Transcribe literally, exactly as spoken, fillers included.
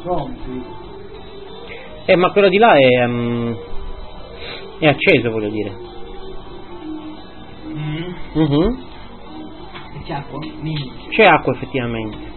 Pronti? Eh, ma quello di là è, um, è acceso, voglio dire. Mm. Mm-hmm. C'è acqua? Mm. C'è acqua effettivamente.